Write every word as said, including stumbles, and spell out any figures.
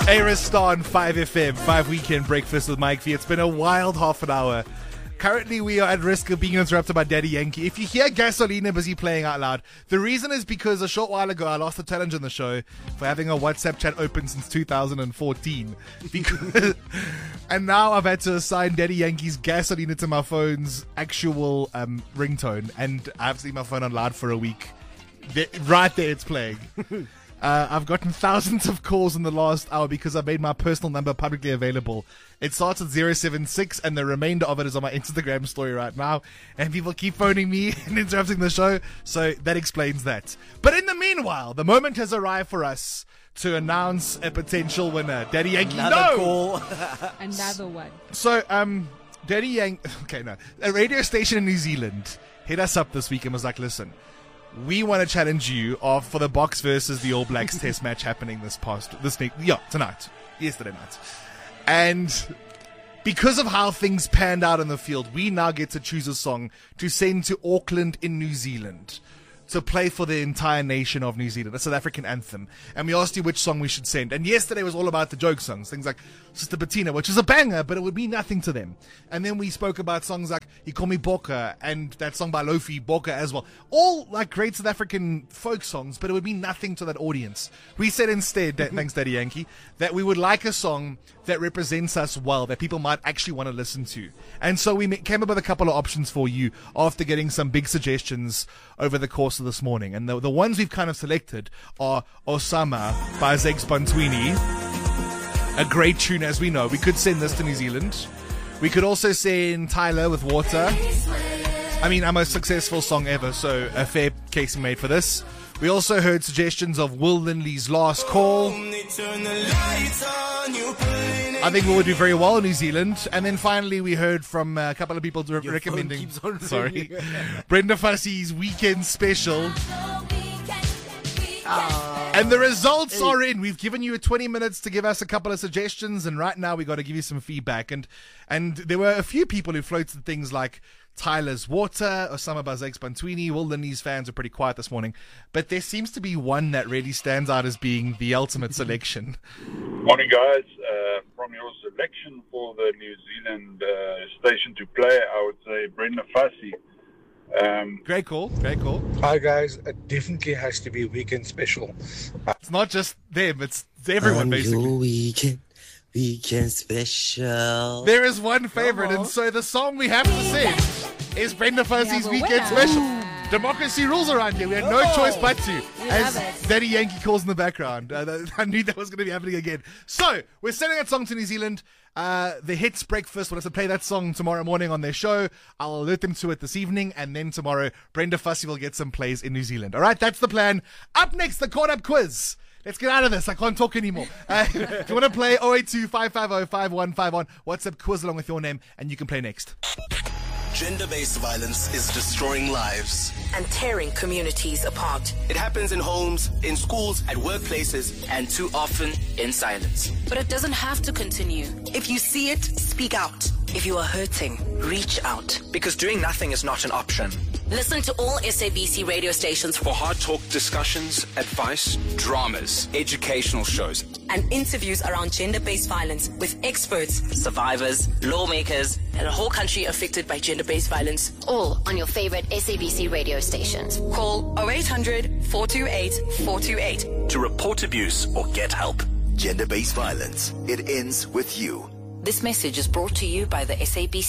Aristar on five F M, five Weekend Breakfast with Mike V. It's been a wild half an hour. Currently, we are at risk of being interrupted by Daddy Yankee. If you hear Gasolina busy playing out loud, the reason is because a short while ago, I lost a challenge on the show for having a WhatsApp chat open since two thousand fourteen. Because, and now I've had to assign Daddy Yankee's Gasolina to my phone's actual um, ringtone. And I have to leave my phone on loud for a week. The, right there, it's playing. Uh, I've gotten thousands of calls in the last hour because I made my personal number publicly available. It starts at zero seven six and the remainder of it is on my Instagram story right now. And people keep phoning me and interrupting the show, so that explains that. But in the meanwhile, the moment has arrived for us to announce a potential winner. Daddy Yankee, Another no! call. Another one. So, um, Daddy Yankee, okay, no. A radio station in New Zealand hit us up this week and was like, listen, we want to challenge you off for the Box versus the All Blacks test match happening this past, this week, yeah, tonight, yesterday night. And because of how things panned out in the field, we now get to choose a song to send to Auckland in New Zealand to play for the entire nation of New Zealand, a South African anthem. And we asked you which song we should send. And yesterday was all about the joke songs, things like Sister Bettina, which is a banger, but it would mean nothing to them. And then we spoke about songs like You Call Me Boka and that song by Lofi, Boka as well. All like great South African folk songs, but it would mean nothing to that audience. We said instead, that, thanks Daddy Yankee, that we would like a song that represents us well, that people might actually want to listen to. And so we came up with a couple of options for you after getting some big suggestions over the course of this morning. And the, the ones we've kind of selected are Osama by Zakes Bantwini, a great tune as we know. We could send this to New Zealand. We could also send Tyler with Water. I mean, our most successful song ever, so a fair case made for this. We also heard suggestions of Will Lindley's Last Call. I think we would do very well in New Zealand. And then finally we heard from a couple of people re- Your recommending phone keeps on sorry ringing. Brenda Fussey's Weekend Special. Ah. And the results are in. We've given you twenty minutes to give us a couple of suggestions, and right now we got to give you some feedback. And and there were a few people who floated things like Tyler's Water, Osama by Zakes Bantwini. Will Lindley's fans are pretty quiet this morning, but there seems to be one that really stands out as being the ultimate selection. Morning, guys. Uh, from your selection for the New Zealand uh, station to play, I would say Brenda Fussey. Um, Great call, great call. Hi guys, it definitely has to be Weekend Special. It's not just them, it's everyone On basically. your weekend, weekend special. There is one favorite, and so the song we have to sing is Brenda Fussey's a Weekend winner. Special. Democracy rules around here. We had no Oh. choice but to. We As love it. Daddy Yankee calls in the background. Uh, that- I knew that was going to be happening again. So, we're sending that song to New Zealand. Uh, the Hits Breakfast will have to play that song tomorrow morning on their show. I'll alert them to it this evening. And then tomorrow, Brenda Fussey will get some plays in New Zealand. All right, that's the plan. Up next, the Caught Up Quiz. Let's get out of this. I can't talk anymore. Uh, if you want to play, oh eight two, five five oh, five one five one, WhatsApp quiz along with your name, and you can play next. Gender-based violence is destroying lives. and tearing communities apart. It happens in homes, in schools, at workplaces, and too often in silence. But it doesn't have to continue. If you see it, speak out. If you are hurting, reach out. Because doing nothing is not an option. Listen to all S A B C radio stations For hard talk discussions, advice, dramas, educational shows, and interviews around gender-based violence with experts, survivors, lawmakers, and a whole country affected by gender-based violence. All on your favorite S A B C radio stations. Call oh eight hundred, four two eight, four two eight. To report abuse or get help. Gender-based violence. It ends with you. This message is brought to you by the S A B C